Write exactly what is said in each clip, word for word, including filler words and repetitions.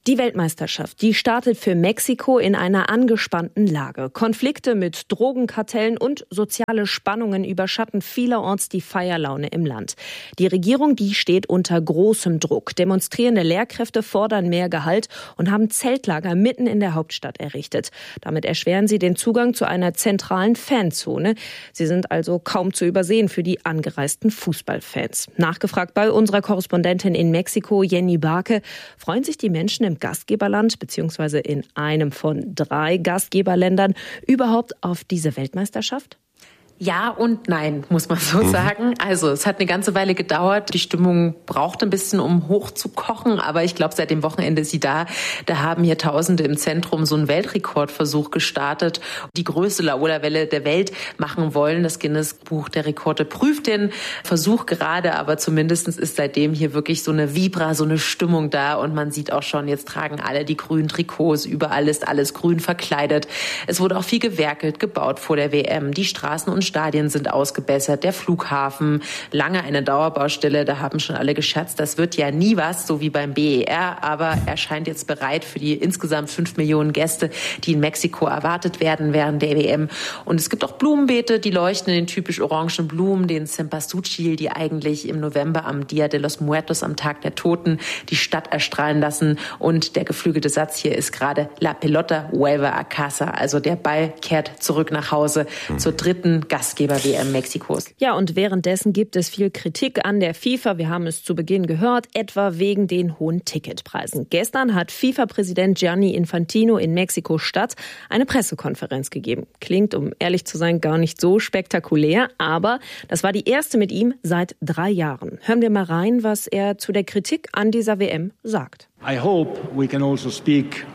Die Weltmeisterschaft, die startet für Mexiko in einer angespannten Lage. Konflikte mit Drogenkartellen und soziale Spannungen überschatten vielerorts die Feierlaune im Land. Die Regierung, die steht unter großem Druck. Demonstrierende Lehrkräfte fordern mehr Gehalt und haben Zeltlager mitten in der Hauptstadt errichtet. Damit erschweren sie den Zugang zu einer zentralen Fanzone. Sie sind also kaum zu übersehen für die angereisten Fußballfans. Nachgefragt bei unserer Korrespondentin in Mexiko, Jenny Barke, freuen sich die Menschen im Gastgeberland beziehungsweise in einem von drei Gastgeberländern überhaupt auf diese Weltmeisterschaft? Ja und nein, muss man so sagen. Also es hat eine ganze Weile gedauert. Die Stimmung braucht ein bisschen, um hochzukochen. Aber ich glaube, seit dem Wochenende ist sie da. Da haben hier Tausende im Zentrum so einen Weltrekordversuch gestartet. Die größte Laola-Welle der Welt machen wollen. Das Guinness-Buch der Rekorde prüft den Versuch gerade. Aber zumindest ist seitdem hier wirklich so eine Vibra, so eine Stimmung da. Und man sieht auch schon, jetzt tragen alle die grünen Trikots. Überall ist alles grün verkleidet. Es wurde auch viel gewerkelt, gebaut vor der W M. Die Straßen und Stadien sind ausgebessert, der Flughafen, lange eine Dauerbaustelle, da haben schon alle gescherzt, das wird ja nie was, so wie beim B E R, aber er scheint jetzt bereit für die insgesamt fünf Millionen Gäste, die in Mexiko erwartet werden während der W M. Und es gibt auch Blumenbeete, die leuchten in den typisch orangen Blumen, den Cempasúchil, die eigentlich im November am Dia de los Muertos, am Tag der Toten, die Stadt erstrahlen lassen. Und der geflügelte Satz hier ist gerade La pelota vuelve a casa, also der Ball kehrt zurück nach Hause mhm. zur dritten Gastgeber-W M Mexikos. Ja, und währenddessen gibt es viel Kritik an der FIFA. Wir haben es zu Beginn gehört, etwa wegen den hohen Ticketpreisen. Gestern hat FIFA-Präsident Gianni Infantino in Mexiko-Stadt eine Pressekonferenz gegeben. Klingt, um ehrlich zu sein, gar nicht so spektakulär, aber das war die erste mit ihm seit drei Jahren. Hören wir mal rein, was er zu der Kritik an dieser W M sagt. I hope we can also speak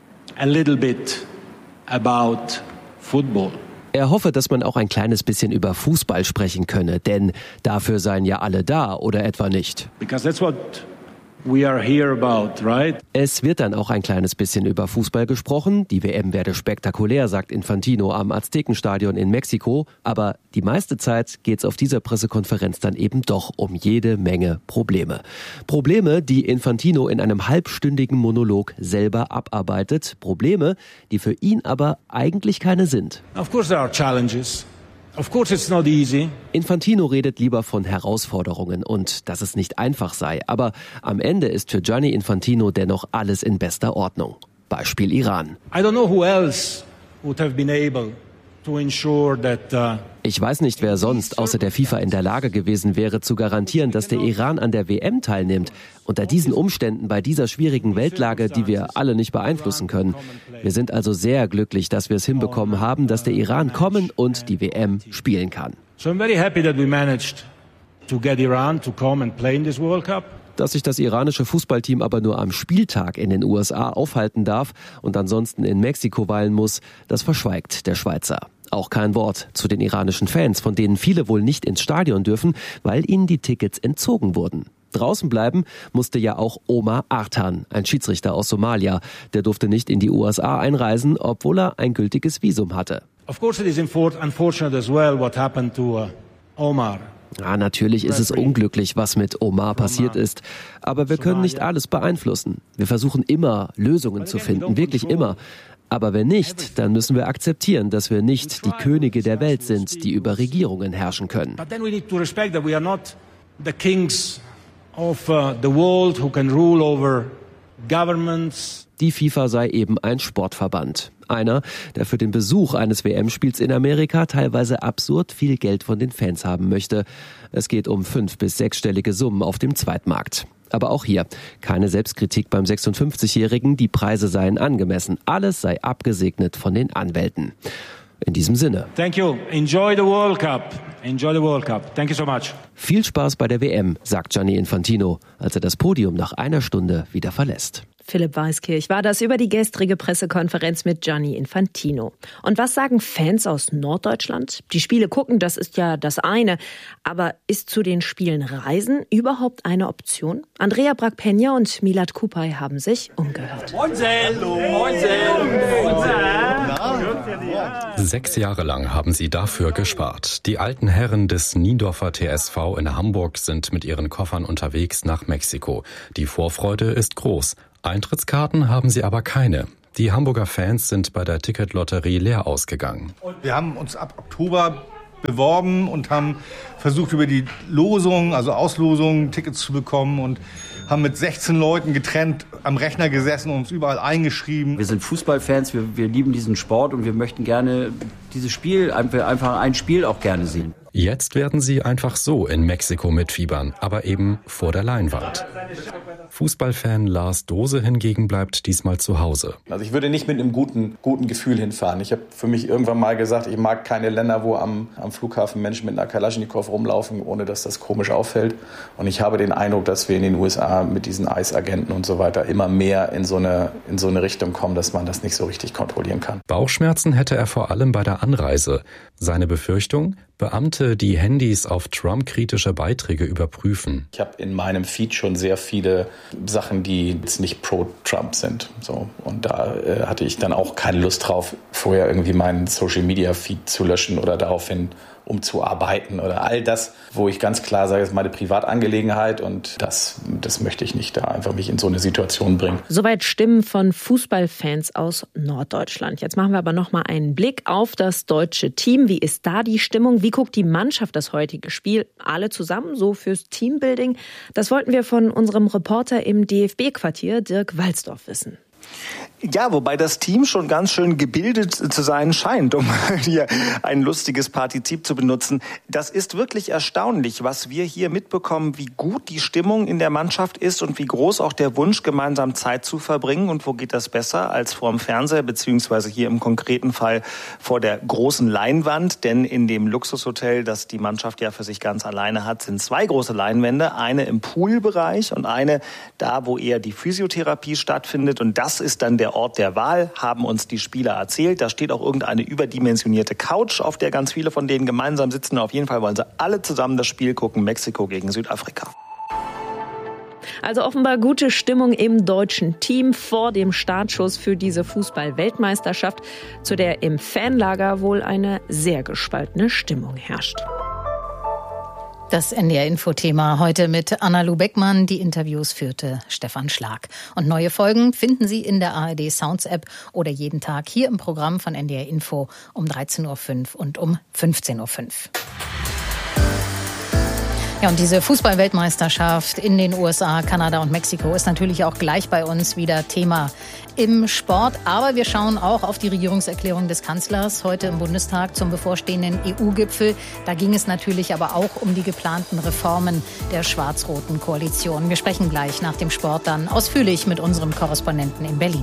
a little bit about football. Er hoffe, dass man auch ein kleines bisschen über Fußball sprechen könne, denn dafür seien ja alle da, oder etwa nicht? Because that's what we are here about, right? Es wird dann auch ein kleines bisschen über Fußball gesprochen. Die W M werde spektakulär, sagt Infantino am Aztekenstadion in Mexiko. Aber die meiste Zeit geht es auf dieser Pressekonferenz dann eben doch um jede Menge Probleme. Probleme, die Infantino in einem halbstündigen Monolog selber abarbeitet. Probleme, die für ihn aber eigentlich keine sind. Of course there are challenges. Of course it's not easy. Infantino redet lieber von Herausforderungen und dass es nicht einfach sei. Aber am Ende ist für Gianni Infantino dennoch alles in bester Ordnung. Beispiel Iran. I don't know who else would have been able to ensure that uh Ich weiß nicht, wer sonst außer der FIFA in der Lage gewesen wäre, zu garantieren, dass der Iran an der W M teilnimmt. Unter diesen Umständen, bei dieser schwierigen Weltlage, die wir alle nicht beeinflussen können. Wir sind also sehr glücklich, dass wir es hinbekommen haben, dass der Iran kommen und die W M spielen kann. So I'm very happy that we managed to get Iran to come and play in this World Cup. Dass sich das iranische Fußballteam aber nur am Spieltag in den U S A aufhalten darf und ansonsten in Mexiko weilen muss, das verschweigt der Schweizer. Auch kein Wort zu den iranischen Fans, von denen viele wohl nicht ins Stadion dürfen, weil ihnen die Tickets entzogen wurden. Draußen bleiben musste ja auch Omar Artan, ein Schiedsrichter aus Somalia. Der durfte nicht in die U S A einreisen, obwohl er ein gültiges Visum hatte. Of course it is unfortunate as well what happened to uh, Omar. Ja, natürlich ist es unglücklich, was mit Omar passiert ist. Aber wir können nicht alles beeinflussen. Wir versuchen immer, Lösungen zu finden, wirklich immer. Aber wenn nicht, dann müssen wir akzeptieren, dass wir nicht die Könige der Welt sind, die über Regierungen herrschen können. But then we need to respect that we are not the kings of uh, the world who can rule over governments. Die FIFA sei eben ein Sportverband. Einer, der für den Besuch eines W M-Spiels in Amerika teilweise absurd viel Geld von den Fans haben möchte. Es geht um fünf- bis sechsstellige Summen auf dem Zweitmarkt. Aber auch hier keine Selbstkritik beim sechsundfünfzigjährigen, die Preise seien angemessen. Alles sei abgesegnet von den Anwälten. In diesem Sinne. Thank you. Enjoy the World Cup. Enjoy the World Cup. Thank you so much. Viel Spaß bei der W M, sagt Gianni Infantino, als er das Podium nach einer Stunde wieder verlässt. Philipp Weiskirch war das über die gestrige Pressekonferenz mit Gianni Infantino. Und was sagen Fans aus Norddeutschland? Die Spiele gucken, das ist ja das eine. Aber ist zu den Spielen Reisen überhaupt eine Option? Andrea Brack-Peña und Milad Kupay haben sich umgehört. Sechs Jahre lang haben sie dafür gespart. Die alten Herren des Niendorfer T S V in Hamburg sind mit ihren Koffern unterwegs nach Mexiko. Die Vorfreude ist groß. Eintrittskarten haben sie aber keine. Die Hamburger Fans sind bei der Ticketlotterie leer ausgegangen. Wir haben uns ab Oktober beworben und haben versucht, über die Losung, also Auslosung, Tickets zu bekommen und haben mit sechzehn Leuten getrennt am Rechner gesessen und uns überall eingeschrieben. Wir sind Fußballfans, wir, wir lieben diesen Sport und wir möchten gerne dieses Spiel, einfach ein Spiel auch gerne sehen. Jetzt werden sie einfach so in Mexiko mitfiebern, aber eben vor der Leinwand. Fußballfan Lars Dose hingegen bleibt diesmal zu Hause. Also ich würde nicht mit einem guten, guten Gefühl hinfahren. Ich habe für mich irgendwann mal gesagt, ich mag keine Länder, wo am, am Flughafen Menschen mit einer Kalaschnikow rumlaufen, ohne dass das komisch auffällt. Und ich habe den Eindruck, dass wir in den U S A mit diesen I C E-Agenten und so weiter immer mehr in so eine, in so eine Richtung kommen, dass man das nicht so richtig kontrollieren kann. Bauchschmerzen hätte er vor allem bei der Anreise. Seine Befürchtung? Beamte, die Handys auf Trump-kritische Beiträge überprüfen. Ich habe in meinem Feed schon sehr viele Sachen, die jetzt nicht pro-Trump sind. So. Und da äh, hatte ich dann auch keine Lust drauf, vorher irgendwie meinen Social-Media-Feed zu löschen oder daraufhin umzuarbeiten oder all das, wo ich ganz klar sage, das ist meine Privatangelegenheit und das, das möchte ich nicht da einfach mich in so eine Situation bringen. Soweit Stimmen von Fußballfans aus Norddeutschland. Jetzt machen wir aber noch mal einen Blick auf das deutsche Team. Wie ist da die Stimmung? Wie guckt die Mannschaft das heutige Spiel? Alle zusammen, so fürs Teambuilding? Das wollten wir von unserem Reporter im D F B-Quartier, Dirk Walsdorf, wissen. Ja, wobei das Team schon ganz schön gebildet zu sein scheint, um hier ein lustiges Partizip zu benutzen. Das ist wirklich erstaunlich, was wir hier mitbekommen, wie gut die Stimmung in der Mannschaft ist und wie groß auch der Wunsch, gemeinsam Zeit zu verbringen. Und wo geht das besser als vor dem Fernseher, beziehungsweise hier im konkreten Fall vor der großen Leinwand. Denn in dem Luxushotel, das die Mannschaft ja für sich ganz alleine hat, sind zwei große Leinwände. Eine im Poolbereich und eine da, wo eher die Physiotherapie stattfindet. Und das ist dann der Ort der Wahl, haben uns die Spieler erzählt. Da steht auch irgendeine überdimensionierte Couch, auf der ganz viele von denen gemeinsam sitzen. Auf jeden Fall wollen sie alle zusammen das Spiel gucken, Mexiko gegen Südafrika. Also offenbar gute Stimmung im deutschen Team vor dem Startschuss für diese Fußball-Weltmeisterschaft, zu der im Fanlager wohl eine sehr gespaltene Stimmung herrscht. Das N D R-Info-Thema heute mit Anna-Lu Beckmann. Die Interviews führte Stefan Schlag. Und neue Folgen finden Sie in der A R D Sounds-App oder jeden Tag hier im Programm von N D R-Info um dreizehn Uhr fünf und um fünfzehn Uhr fünf. Ja, und diese Fußball-Weltmeisterschaft in den U S A, Kanada und Mexiko ist natürlich auch gleich bei uns wieder Thema im Sport. Aber wir schauen auch auf die Regierungserklärung des Kanzlers heute im Bundestag zum bevorstehenden E U-Gipfel. Da ging es natürlich aber auch um die geplanten Reformen der schwarz-roten Koalition. Wir sprechen gleich nach dem Sport dann ausführlich mit unserem Korrespondenten in Berlin.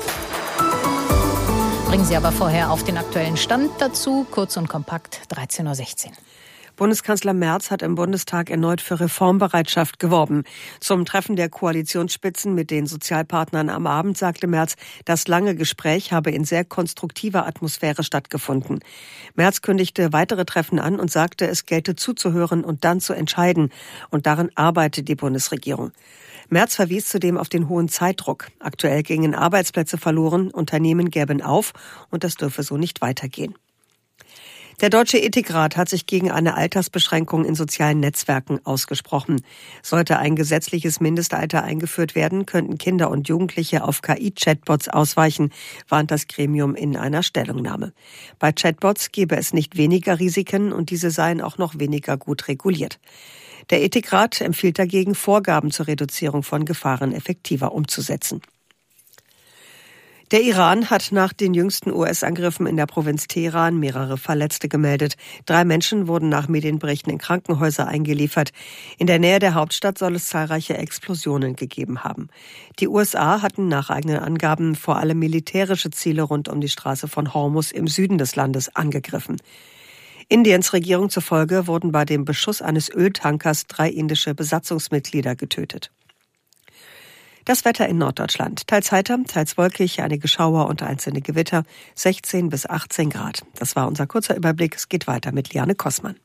Bringen Sie aber vorher auf den aktuellen Stand dazu, kurz und kompakt, dreizehn Uhr sechzehn. Bundeskanzler Merz hat im Bundestag erneut für Reformbereitschaft geworben. Zum Treffen der Koalitionsspitzen mit den Sozialpartnern am Abend sagte Merz, das lange Gespräch habe in sehr konstruktiver Atmosphäre stattgefunden. Merz kündigte weitere Treffen an und sagte, es gelte zuzuhören und dann zu entscheiden. Und daran arbeitet die Bundesregierung. Merz verwies zudem auf den hohen Zeitdruck. Aktuell gingen Arbeitsplätze verloren, Unternehmen gäben auf und das dürfe so nicht weitergehen. Der Deutsche Ethikrat hat sich gegen eine Altersbeschränkung in sozialen Netzwerken ausgesprochen. Sollte ein gesetzliches Mindestalter eingeführt werden, könnten Kinder und Jugendliche auf K I-Chatbots ausweichen, warnt das Gremium in einer Stellungnahme. Bei Chatbots gebe es nicht weniger Risiken und diese seien auch noch weniger gut reguliert. Der Ethikrat empfiehlt dagegen, Vorgaben zur Reduzierung von Gefahren effektiver umzusetzen. Der Iran hat nach den jüngsten U S-Angriffen in der Provinz Teheran mehrere Verletzte gemeldet. Drei Menschen wurden nach Medienberichten in Krankenhäuser eingeliefert. In der Nähe der Hauptstadt soll es zahlreiche Explosionen gegeben haben. Die U S A hatten nach eigenen Angaben vor allem militärische Ziele rund um die Straße von Hormuz im Süden des Landes angegriffen. Indiens Regierung zufolge wurden bei dem Beschuss eines Öltankers drei indische Besatzungsmitglieder getötet. Das Wetter in Norddeutschland. Teils heiter, teils wolkig, einige Schauer und einzelne Gewitter, sechzehn bis achtzehn Grad. Das war unser kurzer Überblick. Es geht weiter mit Liane Kossmann.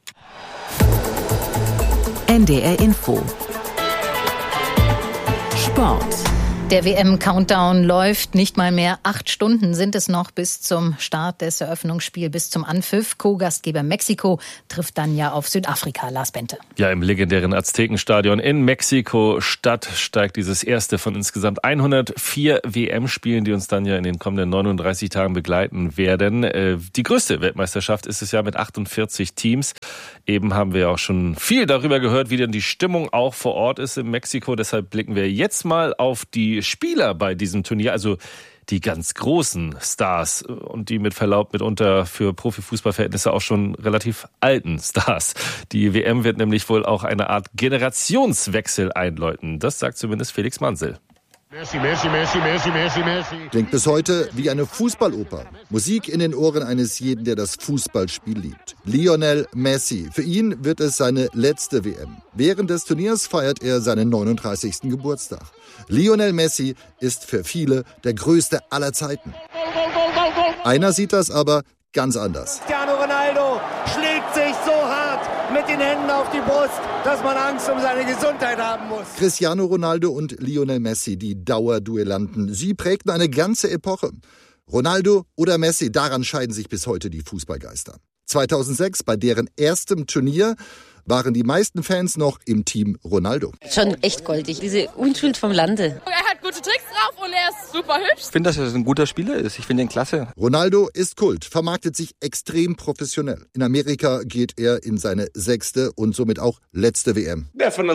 N D R Info. Sport. Der W M-Countdown läuft. Nicht mal mehr acht Stunden sind es noch bis zum Start des Eröffnungsspiels, bis zum Anpfiff. Co-Gastgeber Mexiko trifft dann ja auf Südafrika. Lars Bente. Ja, im legendären Aztekenstadion in Mexiko-Stadt steigt dieses erste von insgesamt hundertvier W M-Spielen, die uns dann ja in den kommenden neununddreißig Tagen begleiten werden. Die größte Weltmeisterschaft ist es ja mit achtundvierzig Teams. Eben haben wir auch schon viel darüber gehört, wie denn die Stimmung auch vor Ort ist in Mexiko. Deshalb blicken wir jetzt mal auf die Spieler bei diesem Turnier, also die ganz großen Stars und die mit Verlaub mitunter für Profifußballverhältnisse auch schon relativ alten Stars. Die W M wird nämlich wohl auch eine Art Generationswechsel einläuten. Das sagt zumindest Felix Mansell. Messi, Messi, Messi, Messi, Messi, Messi. Klingt bis heute wie eine Fußballoper. Musik in den Ohren eines jeden, der das Fußballspiel liebt. Lionel Messi. Für ihn wird es seine letzte W M. Während des Turniers feiert er seinen neununddreißigsten Geburtstag. Lionel Messi ist für viele der größte aller Zeiten. Einer sieht das aber ganz anders. Cristiano Ronaldo schlägt sich so hart mit den Händen auf die Brust, dass man Angst um seine Gesundheit haben muss. Cristiano Ronaldo und Lionel Messi, die Dauerduellanten, sie prägten eine ganze Epoche. Ronaldo oder Messi, daran scheiden sich bis heute die Fußballgeister. zweitausendsechs, bei deren erstem Turnier, waren die meisten Fans noch im Team Ronaldo. Schon echt goldig, diese Unschuld vom Lande. Er hat gute Tricks drauf und er ist super hübsch. Ich finde, dass er ein guter Spieler ist. Ich finde ihn klasse. Ronaldo ist Kult, vermarktet sich extrem professionell. In Amerika geht er in seine sechste und somit auch letzte W M.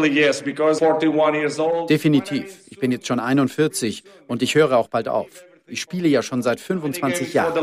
Definitiv. Ich bin jetzt schon einundvierzig und ich höre auch bald auf. Ich spiele ja schon seit fünfundzwanzig Jahren.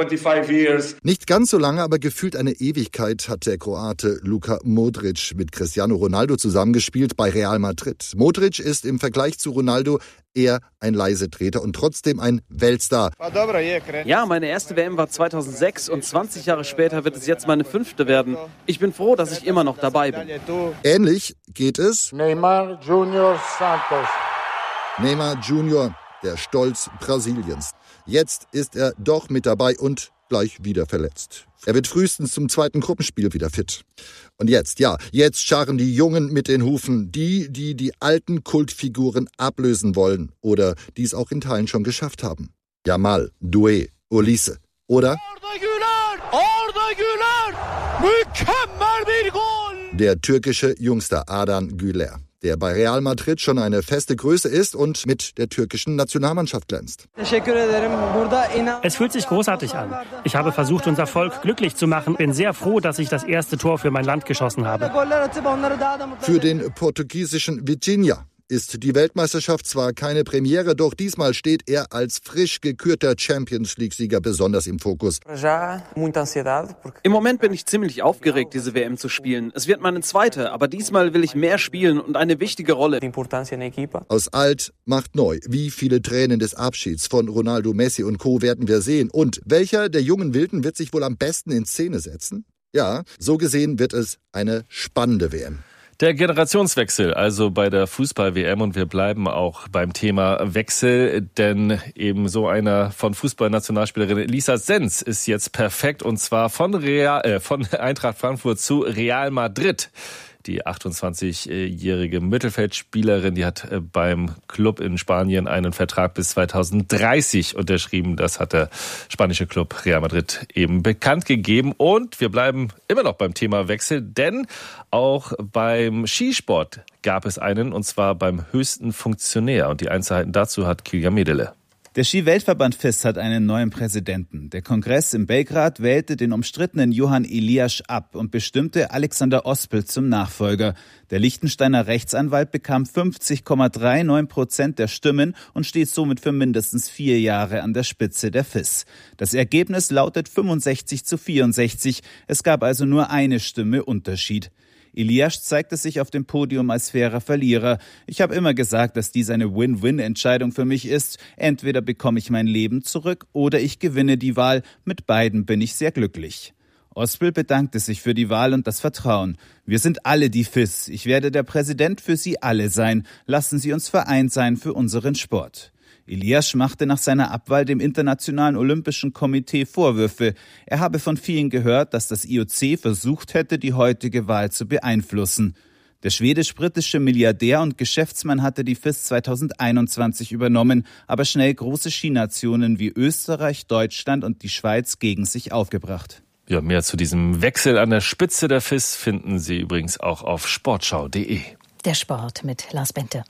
Nicht ganz so lange, aber gefühlt eine Ewigkeit hat der Kroate Luka Modric mit Cristiano Ronaldo zusammengespielt bei Real Madrid. Modric ist im Vergleich zu Ronaldo eher ein Leisetreter und trotzdem ein Weltstar. Ja, meine erste W M war zweitausendsechs und zwanzig Jahre später wird es jetzt meine fünfte werden. Ich bin froh, dass ich immer noch dabei bin. Ähnlich geht es Neymar Junior Santos. Neymar Junior, der Stolz Brasiliens. Jetzt ist er doch mit dabei und gleich wieder verletzt. Er wird frühestens zum zweiten Gruppenspiel wieder fit. Und jetzt, ja, jetzt scharren die Jungen mit den Hufen. Die, die die alten Kultfiguren ablösen wollen oder die es auch in Teilen schon geschafft haben. Yamal, Doué, Olise oder Arda Güler! Arda Güler! Mükemmel bir Gol! Der türkische Jungster Ardan Güler, der bei Real Madrid schon eine feste Größe ist und mit der türkischen Nationalmannschaft glänzt. Es fühlt sich großartig an. Ich habe versucht, unser Volk glücklich zu machen. Bin sehr froh, dass ich das erste Tor für mein Land geschossen habe. Für den portugiesischen Vitinha ist die Weltmeisterschaft zwar keine Premiere, doch diesmal steht er als frisch gekürter Champions-League-Sieger besonders im Fokus. Im Moment bin ich ziemlich aufgeregt, diese W M zu spielen. Es wird meine zweite, aber diesmal will ich mehr spielen und eine wichtige Rolle. Aus alt macht neu. Wie viele Tränen des Abschieds von Ronaldo, Messi und Co. werden wir sehen? Und welcher der jungen Wilden wird sich wohl am besten in Szene setzen? Ja, so gesehen wird es eine spannende W M. Der Generationswechsel, also bei der Fußball-W M, und wir bleiben auch beim Thema Wechsel, denn eben so einer von Fußballnationalspielerin Lisa Sens ist jetzt perfekt, und zwar von, Real, äh, von Eintracht Frankfurt zu Real Madrid. Die achtundzwanzigjährige Mittelfeldspielerin, die hat beim Club in Spanien einen Vertrag bis zweitausenddreißig unterschrieben. Das hat der spanische Club Real Madrid eben bekannt gegeben. Und wir bleiben immer noch beim Thema Wechsel, denn auch beim Skisport gab es einen, und zwar beim höchsten Funktionär. Und die Einzelheiten dazu hat Kilian Medele. Der Ski-Weltverband F I S hat einen neuen Präsidenten. Der Kongress in Belgrad wählte den umstrittenen Johann Elias ab und bestimmte Alexander Ospel zum Nachfolger. Der Liechtensteiner Rechtsanwalt bekam fünfzig Komma neununddreißig Prozent der Stimmen und steht somit für mindestens vier Jahre an der Spitze der F I S. Das Ergebnis lautet fünfundsechzig zu vierundsechzig. Es gab also nur eine Stimme Unterschied. Elias zeigte sich auf dem Podium als fairer Verlierer. Ich habe immer gesagt, dass dies eine Win-Win-Entscheidung für mich ist. Entweder bekomme ich mein Leben zurück oder ich gewinne die Wahl. Mit beiden bin ich sehr glücklich. Ospel bedankte sich für die Wahl und das Vertrauen. Wir sind alle die F I S. Ich werde der Präsident für Sie alle sein. Lassen Sie uns vereint sein für unseren Sport. Elias machte nach seiner Abwahl dem Internationalen Olympischen Komitee Vorwürfe. Er habe von vielen gehört, dass das I O C versucht hätte, die heutige Wahl zu beeinflussen. Der schwedisch-britische Milliardär und Geschäftsmann hatte die F I S zweitausendeinundzwanzig übernommen, aber schnell große Skinationen wie Österreich, Deutschland und die Schweiz gegen sich aufgebracht. Ja, mehr zu diesem Wechsel an der Spitze der F I S finden Sie übrigens auch auf sportschau punkt de. Der Sport mit Lars Bente.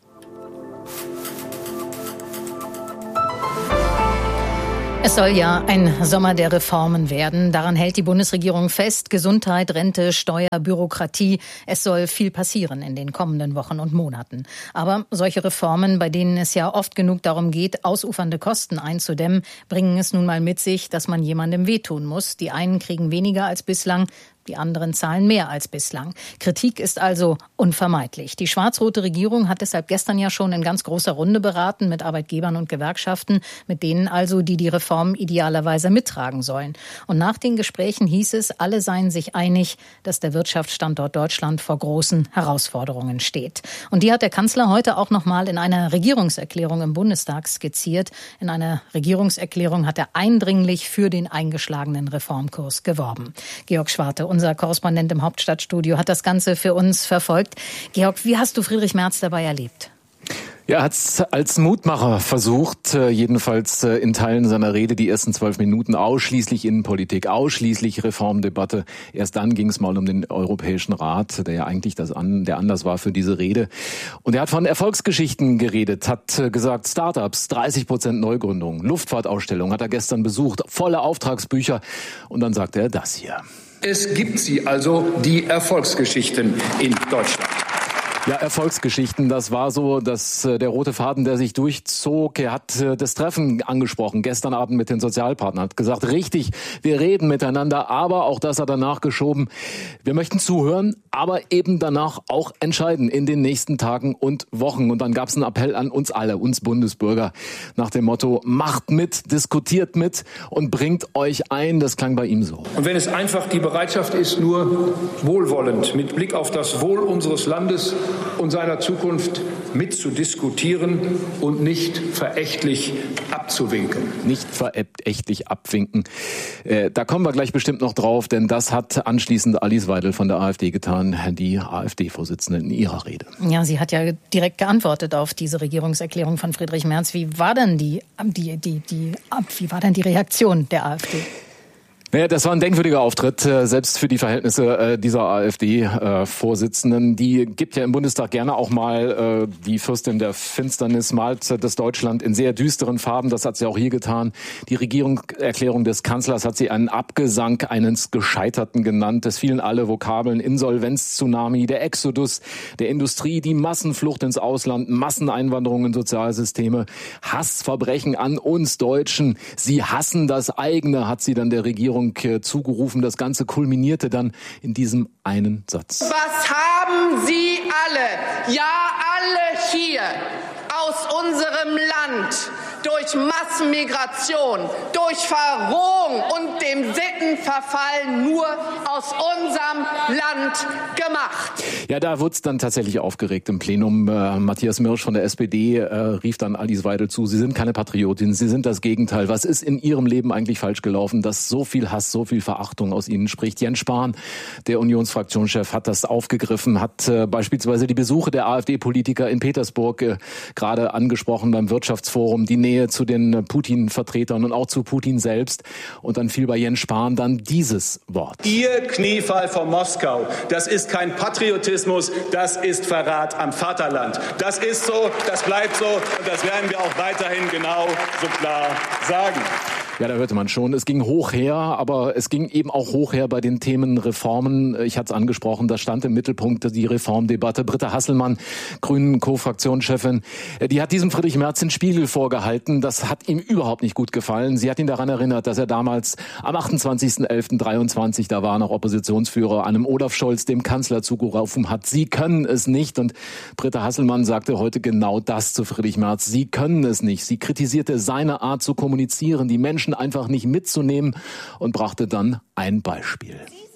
Es soll ja ein Sommer der Reformen werden. Daran hält die Bundesregierung fest. Gesundheit, Rente, Steuer, Bürokratie. Es soll viel passieren in den kommenden Wochen und Monaten. Aber solche Reformen, bei denen es ja oft genug darum geht, ausufernde Kosten einzudämmen, bringen es nun mal mit sich, dass man jemandem wehtun muss. Die einen kriegen weniger als bislang. Die anderen zahlen mehr als bislang. Kritik ist also unvermeidlich. Die schwarz-rote Regierung hat deshalb gestern ja schon in ganz großer Runde beraten mit Arbeitgebern und Gewerkschaften, mit denen also, die die Reform idealerweise mittragen sollen. Und nach den Gesprächen hieß es, alle seien sich einig, dass der Wirtschaftsstandort Deutschland vor großen Herausforderungen steht. Und die hat der Kanzler heute auch noch mal in einer Regierungserklärung im Bundestag skizziert. In einer Regierungserklärung hat er eindringlich für den eingeschlagenen Reformkurs geworben. Georg Schwarte, unser Korrespondent im Hauptstadtstudio, hat das Ganze für uns verfolgt. Georg, wie hast du Friedrich Merz dabei erlebt? Er hat es als Mutmacher versucht, jedenfalls in Teilen seiner Rede, die ersten zwölf Minuten ausschließlich Innenpolitik, ausschließlich Reformdebatte. Erst dann ging es mal um den Europäischen Rat, der ja eigentlich das an, der Anlass war für diese Rede. Und er hat von Erfolgsgeschichten geredet, hat gesagt, Startups, dreißig Prozent Neugründung, Luftfahrtausstellung hat er gestern besucht, volle Auftragsbücher. Und dann sagte er das hier. Es gibt sie also, die Erfolgsgeschichten in Deutschland. Ja, Erfolgsgeschichten, das war so, dass äh, der rote Faden, der sich durchzog. Er hat äh, das Treffen angesprochen, gestern Abend mit den Sozialpartnern, hat gesagt, richtig, wir reden miteinander, aber auch das hat er nachgeschoben. Wir möchten zuhören, aber eben danach auch entscheiden in den nächsten Tagen und Wochen. Und dann gab es einen Appell an uns alle, uns Bundesbürger, nach dem Motto, macht mit, diskutiert mit und bringt euch ein. Das klang bei ihm so. Und wenn es einfach die Bereitschaft ist, nur wohlwollend, mit Blick auf das Wohl unseres Landes und seiner Zukunft mitzudiskutieren und nicht verächtlich abzuwinken. Nicht verächtlich abwinken. Äh, da kommen wir gleich bestimmt noch drauf, denn das hat anschließend Alice Weidel von der AfD getan, die AfD-Vorsitzende in ihrer Rede. Ja, sie hat ja direkt geantwortet auf diese Regierungserklärung von Friedrich Merz. Wie war denn die, die, die, die, wie war denn die Reaktion der AfD? Naja, das war ein denkwürdiger Auftritt, selbst für die Verhältnisse dieser AfD-Vorsitzenden. Die gibt ja im Bundestag gerne auch mal die Fürstin der Finsternis, malt das Deutschland in sehr düsteren Farben. Das hat sie auch hier getan. Die Regierungserklärung des Kanzlers hat sie einen Abgesang eines Gescheiterten genannt. Es fielen alle Vokabeln: Insolvenz, Tsunami, der Exodus der Industrie, die Massenflucht ins Ausland, Masseneinwanderung in Sozialsysteme, Hassverbrechen an uns Deutschen. Sie hassen das eigene, hat sie dann der Regierung zugerufen. Das Ganze kulminierte dann in diesem einen Satz. Was haben Sie alle, ja alle hier aus unserem Land durch Massenmigration, durch Verrohung und dem Sittenverfall nur aus unserem Land gemacht? Ja, da wurde es dann tatsächlich aufgeregt im Plenum. Äh, Matthias Mirsch von der S P D äh, rief dann Alice Weidel zu, Sie sind keine Patriotin, Sie sind das Gegenteil. Was ist in Ihrem Leben eigentlich falsch gelaufen, dass so viel Hass, so viel Verachtung aus Ihnen spricht? Jens Spahn, der Unionsfraktionschef, hat das aufgegriffen, hat äh, beispielsweise die Besuche der AfD-Politiker in Petersburg äh, gerade angesprochen beim Wirtschaftsforum, die Nähe zu den Putin-Vertretern und auch zu Putin selbst. Und dann fiel bei Jens Spahn dann dieses Wort. Ihr Kniefall vor Moskau, das ist kein Patriotismus, das ist Verrat am Vaterland. Das ist so, das bleibt so und das werden wir auch weiterhin genau so klar sagen. Ja, da hörte man schon, es ging hoch her, aber es ging eben auch hoch her bei den Themen Reformen. Ich hatte es angesprochen, da stand im Mittelpunkt die Reformdebatte. Britta Hasselmann, Grünen Co-Fraktionschefin, die hat diesem Friedrich Merz den Spiegel vorgehalten. Das hat ihm überhaupt nicht gut gefallen. Sie hat ihn daran erinnert, dass er damals am achtundzwanzigsten elften dreiundzwanzig, da war er noch Oppositionsführer, einem Olaf Scholz, dem Kanzler, zugerufen hat, Sie können es nicht. Und Britta Hasselmann sagte heute genau das zu Friedrich Merz. Sie können es nicht. Sie kritisierte seine Art zu kommunizieren, die Menschen einfach nicht mitzunehmen und brachte dann ein Beispiel.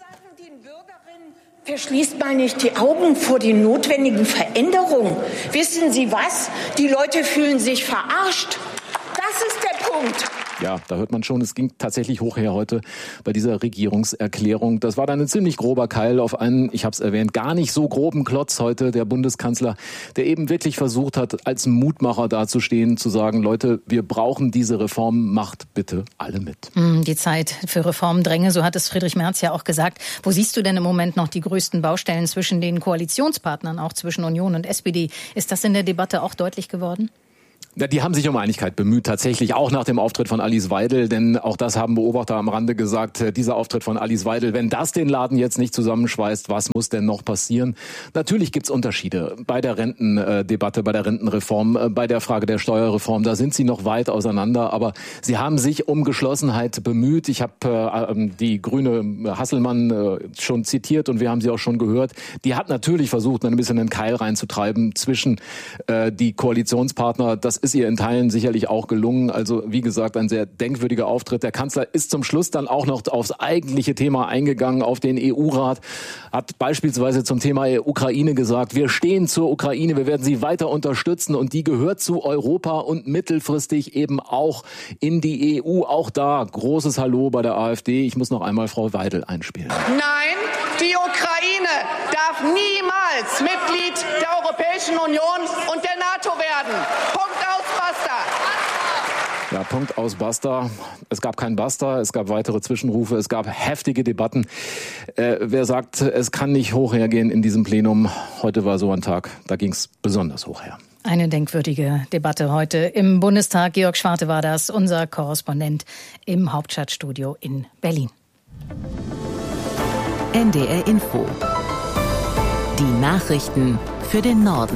Verschließt mal nicht die Augen vor den notwendigen Veränderungen. Wissen Sie was? Die Leute fühlen sich verarscht. Das ist der Punkt. Punkt. Ja, da hört man schon, es ging tatsächlich hoch her heute bei dieser Regierungserklärung. Das war dann ein ziemlich grober Keil auf einen, ich habe es erwähnt, gar nicht so groben Klotz heute, der Bundeskanzler, der eben wirklich versucht hat, als Mutmacher dazustehen, zu sagen, Leute, wir brauchen diese Reform, macht bitte alle mit. Die Zeit für Reformen dränge, so hat es Friedrich Merz ja auch gesagt. Wo siehst du denn im Moment noch die größten Baustellen zwischen den Koalitionspartnern, auch zwischen Union und S P D? Ist das in der Debatte auch deutlich geworden? Ja, die haben sich um Einigkeit bemüht, tatsächlich auch nach dem Auftritt von Alice Weidel, denn auch das haben Beobachter am Rande gesagt, dieser Auftritt von Alice Weidel, wenn das den Laden jetzt nicht zusammenschweißt, was muss denn noch passieren? Natürlich gibt's Unterschiede bei der Rentendebatte, bei der Rentenreform, bei der Frage der Steuerreform, da sind sie noch weit auseinander, aber sie haben sich um Geschlossenheit bemüht. Ich habe äh, die grüne Hasselmann äh, schon zitiert und wir haben sie auch schon gehört. Die hat natürlich versucht, ein bisschen einen Keil reinzutreiben zwischen äh, die Koalitionspartner. Das ist ihr in Teilen sicherlich auch gelungen. Also wie gesagt, ein sehr denkwürdiger Auftritt. Der Kanzler ist zum Schluss dann auch noch aufs eigentliche Thema eingegangen, auf den E U-Rat, hat beispielsweise zum Thema Ukraine gesagt, wir stehen zur Ukraine, wir werden sie weiter unterstützen und die gehört zu Europa und mittelfristig eben auch in die E U. Auch da großes Hallo bei der AfD. Ich muss noch einmal Frau Weidel einspielen. Nein, die Ukraine darf niemals Mitglied der Europäischen Union und der NATO werden. Punkt aus, basta. Ja, Punkt aus, basta. Es gab kein Basta, es gab weitere Zwischenrufe, es gab heftige Debatten. Äh, wer sagt, es kann nicht hoch hergehen in diesem Plenum? Heute war so ein Tag, da ging es besonders hoch her. Eine denkwürdige Debatte heute im Bundestag. Georg Schwarte war das, unser Korrespondent im Hauptstadtstudio in Berlin. N D R Info. Die Nachrichten für den Norden.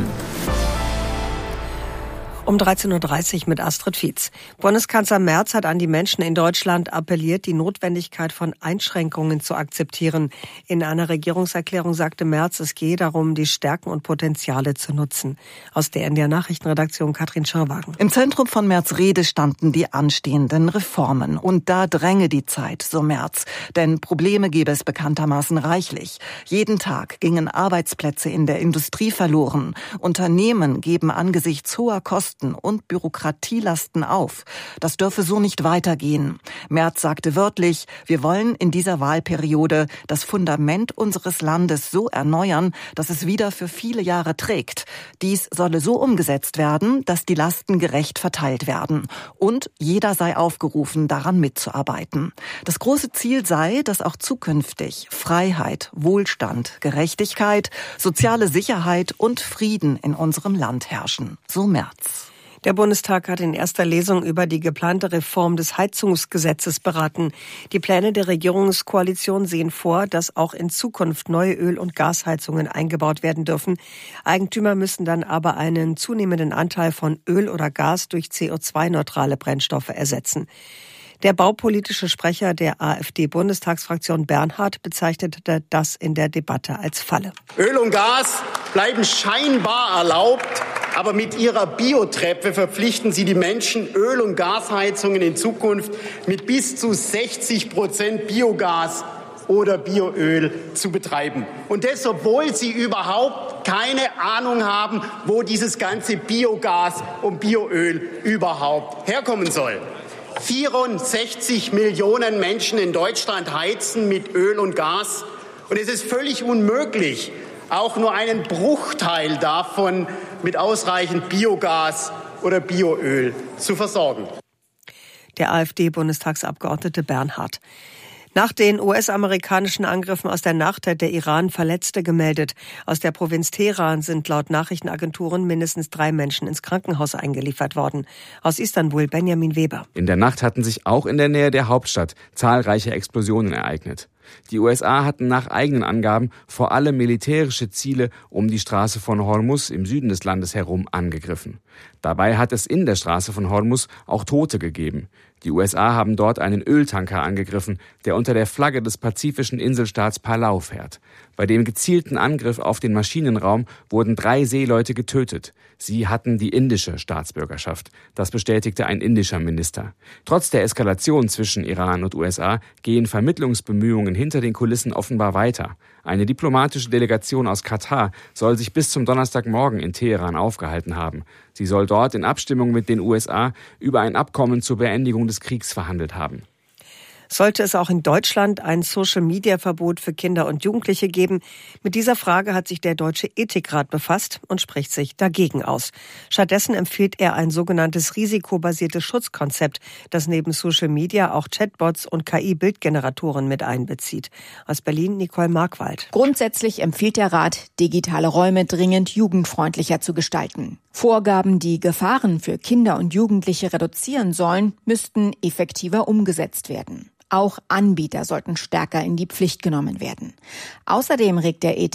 Um dreizehn Uhr dreißig mit Astrid Fietz. Bundeskanzler Merz hat an die Menschen in Deutschland appelliert, die Notwendigkeit von Einschränkungen zu akzeptieren. In einer Regierungserklärung sagte Merz, es gehe darum, die Stärken und Potenziale zu nutzen. Aus der N D R Nachrichtenredaktion Katrin Schauwagen. Im Zentrum von Merz' Rede standen die anstehenden Reformen. Und da dränge die Zeit, so Merz. Denn Probleme gäbe es bekanntermaßen reichlich. Jeden Tag gingen Arbeitsplätze in der Industrie verloren. Unternehmen geben angesichts hoher Kosten und Bürokratielasten auf. Das dürfe so nicht weitergehen. Merz sagte wörtlich, wir wollen in dieser Wahlperiode das Fundament unseres Landes so erneuern, dass es wieder für viele Jahre trägt. Dies solle so umgesetzt werden, dass die Lasten gerecht verteilt werden. Und jeder sei aufgerufen, daran mitzuarbeiten. Das große Ziel sei, dass auch zukünftig Freiheit, Wohlstand, Gerechtigkeit, soziale Sicherheit und Frieden in unserem Land herrschen. So Merz. Der Bundestag hat in erster Lesung über die geplante Reform des Heizungsgesetzes beraten. Die Pläne der Regierungskoalition sehen vor, dass auch in Zukunft neue Öl- und Gasheizungen eingebaut werden dürfen. Eigentümer müssen dann aber einen zunehmenden Anteil von Öl oder Gas durch C O zwei neutrale Brennstoffe ersetzen. Der baupolitische Sprecher der AfD-Bundestagsfraktion Bernhard bezeichnete das in der Debatte als Falle. Öl und Gas bleiben scheinbar erlaubt, aber mit ihrer Biotreppe verpflichten sie die Menschen, Öl- und Gasheizungen in Zukunft mit bis zu sechzig Prozent Biogas oder Bioöl zu betreiben. Und das, obwohl sie überhaupt keine Ahnung haben, wo dieses ganze Biogas und Bioöl überhaupt herkommen soll. vierundsechzig Millionen Menschen in Deutschland heizen mit Öl und Gas. Und es ist völlig unmöglich, auch nur einen Bruchteil davon mit ausreichend Biogas oder Bioöl zu versorgen. Der AfD-Bundestagsabgeordnete Bernhard. Nach den U S-amerikanischen Angriffen aus der Nacht hat der Iran Verletzte gemeldet. Aus der Provinz Teheran sind laut Nachrichtenagenturen mindestens drei Menschen ins Krankenhaus eingeliefert worden. Aus Istanbul Benjamin Weber. In der Nacht hatten sich auch in der Nähe der Hauptstadt zahlreiche Explosionen ereignet. Die U S A hatten nach eigenen Angaben vor allem militärische Ziele um die Straße von Hormuz im Süden des Landes herum angegriffen. Dabei hat es in der Straße von Hormuz auch Tote gegeben. Die U S A haben dort einen Öltanker angegriffen, der unter der Flagge des pazifischen Inselstaats Palau fährt. Bei dem gezielten Angriff auf den Maschinenraum wurden drei Seeleute getötet. Sie hatten die indische Staatsbürgerschaft. Das bestätigte ein indischer Minister. Trotz der Eskalation zwischen Iran und U S A gehen Vermittlungsbemühungen hinter den Kulissen offenbar weiter. Eine diplomatische Delegation aus Katar soll sich bis zum Donnerstagmorgen in Teheran aufgehalten haben. Sie soll dort in Abstimmung mit den U S A über ein Abkommen zur Beendigung des Kriegs verhandelt haben. Sollte es auch in Deutschland ein Social-Media-Verbot für Kinder und Jugendliche geben? Mit dieser Frage hat sich der Deutsche Ethikrat befasst und spricht sich dagegen aus. Stattdessen empfiehlt er ein sogenanntes risikobasiertes Schutzkonzept, das neben Social-Media auch Chatbots und K I-Bildgeneratoren mit einbezieht. Aus Berlin Nicole Markwald. Grundsätzlich empfiehlt der Rat, digitale Räume dringend jugendfreundlicher zu gestalten. Vorgaben, die Gefahren für Kinder und Jugendliche reduzieren sollen, müssten effektiver umgesetzt werden. Auch Anbieter sollten stärker in die Pflicht genommen werden. Außerdem regt der Ethikrat